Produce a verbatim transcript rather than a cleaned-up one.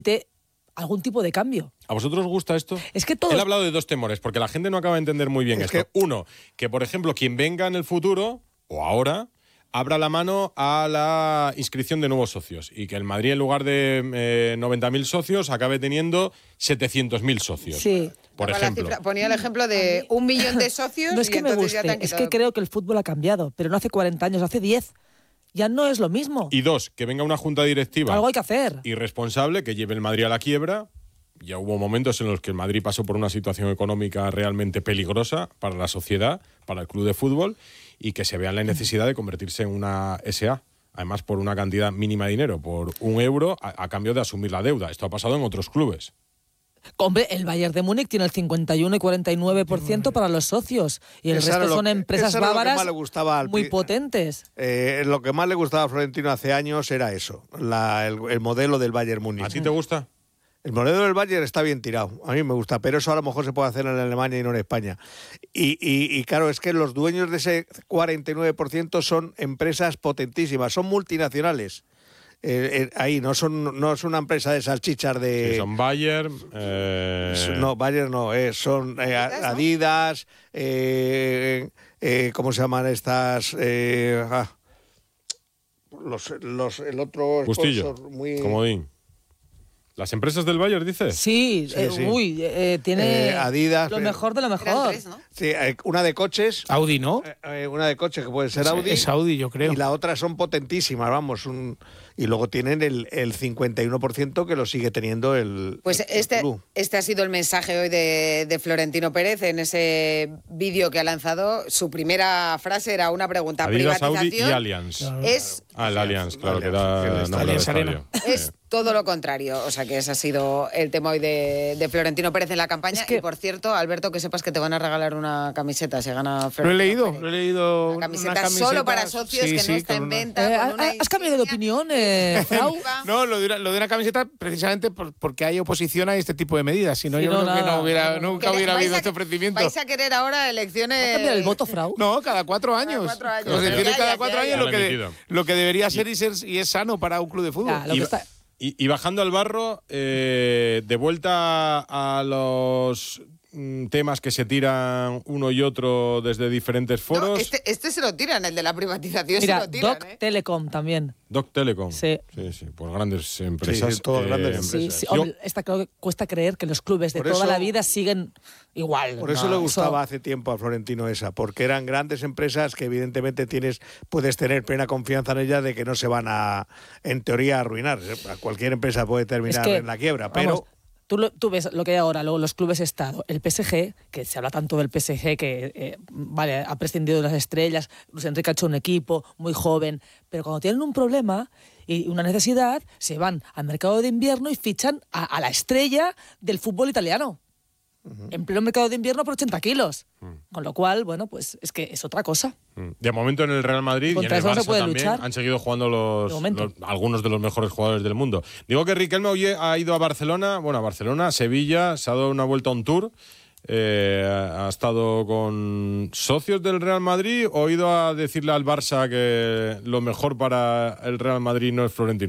algún tipo de cambio. ¿A vosotros os gusta esto? Es que todos... Él ha hablado de dos temores, porque la gente no acaba de entender muy bien es esto. Que... Uno, que por ejemplo, quien venga en el futuro, o ahora, abra la mano a la inscripción de nuevos socios y que el Madrid, en lugar de eh, noventa mil socios, acabe teniendo setecientos mil socios. Sí. Por Ponía ejemplo. Cifra, ponía el ejemplo de un millón de socios. No es que y me guste, ya es que creo que el fútbol ha cambiado, pero no hace cuarenta años, hace diez. Ya no es lo mismo. Y dos, que venga una junta directiva. Algo hay que hacer. Irresponsable, que lleve el Madrid a la quiebra. Ya hubo momentos en los que el Madrid pasó por una situación económica realmente peligrosa para la sociedad, para el club de fútbol, y que se vea la necesidad de convertirse en una S A. Además, por una cantidad mínima de dinero, por un euro, a, a cambio de asumir la deuda. Esto ha pasado en otros clubes. Hombre, el Bayern de Múnich tiene el cincuenta y uno y cuarenta y nueve por ciento para los socios y el Esa resto lo, son empresas bávaras al, muy potentes. Eh, lo que más le gustaba a Florentino hace años era eso, la, el, el modelo del Bayern Múnich. ¿A ti te gusta? El modelo del Bayern está bien tirado, a mí me gusta, pero eso a lo mejor se puede hacer en Alemania y no en España. Y, y, y claro, es que los dueños de ese cuarenta y nueve por ciento son empresas potentísimas, son multinacionales. Eh, eh, ahí no son no es una empresa de salchichas de... Sí, son Bayern... Eh... No, Bayern no, eh, son eh, Adidas, eh, eh, ¿cómo se llaman estas? Eh, ah, los, los, el otro... Bustillo, muy... comodín. ¿Las empresas del Bayern, dices? Sí, sí, eh, sí. Uy, eh, tiene eh, Adidas, lo mejor de lo mejor. Tres, ¿no? Sí, eh, una de coches. Audi, ¿no? Eh, una de coches que puede ser Audi. Es Audi, yo creo. Y la otra son potentísimas, vamos. Un, y luego tienen el, el cincuenta y uno por ciento que lo sigue teniendo el Pues el, este, el club. este ha sido el mensaje hoy de, de Florentino Pérez en ese vídeo que ha lanzado. Su primera frase era una pregunta. Adidas, privatización Audi y Allianz. Claro. Es, ah, el Allianz, claro, Allianz, que da el nombre al estadio. Es todo lo contrario. O sea que ese ha sido el tema hoy de, de Florentino Pérez en la campaña. Es que, y por cierto, Alberto, que sepas que te van a regalar una camiseta si gana Florentino. Lo he leído, Pérez. lo he leído. Una camiseta, una camiseta solo para socios sí, que sí, no está en una... venta. Eh, una ¿Has cambiado de opinión, eh, Frau? No, lo de, una, lo de una camiseta precisamente por, porque hay oposición a este tipo de medidas. Si no, sí, yo no, creo nada, que no hubiera, no, nunca hubiera habido este ofrecimiento. ¿Vais a querer ahora elecciones? ¿Va a cambiar el voto, Frau? No, cada cuatro años. Cada cuatro años. Los elecciones cada cuatro ya, ya, años ya, lo, que de, lo que debería ser y, ser y es sano para un club de fútbol. Ya, lo que está... y, y bajando al barro, eh, de vuelta a los temas que se tiran uno y otro desde diferentes foros. No, este, este se lo tiran, el de la privatización. Mira, se lo tiran, Doc ¿eh? Telecom también. Doc Telecom. Sí. Sí, sí, por grandes empresas. Sí, todas eh, grandes Sí, empresas. sí. Yo, Hombre, esta creo que cuesta creer que los clubes de Por toda eso- la vida siguen igual. Por eso No, le gustaba hace tiempo a Florentino esa, porque eran grandes empresas que evidentemente tienes, puedes tener plena confianza en ellas de que no se van a, en teoría, a arruinar. Cualquier empresa puede terminar Es que, en la quiebra, vamos, pero... Tú, lo, tú ves lo que hay ahora, luego los clubes Estado, el P S G, que se habla tanto del P S G, que eh, vale, ha prescindido de las estrellas, Luis Enrique ha hecho un equipo muy joven, pero cuando tienen un problema y una necesidad, se van al mercado de invierno y fichan a, a la estrella del fútbol italiano. Uh-huh. En pleno mercado de invierno por ochenta kilos. Uh-huh. Con lo cual, bueno, pues es que es otra cosa. De momento en el Real Madrid y en el Barça también luchar. Han seguido jugando los, los algunos de los mejores jugadores del mundo. Digo que Riquelme hoy ha ido a Barcelona, bueno, a Barcelona, a Sevilla, se ha dado una vuelta a un tour. Eh, ha estado con socios del Real Madrid o ha ido a decirle al Barça que lo mejor para el Real Madrid no es Florentino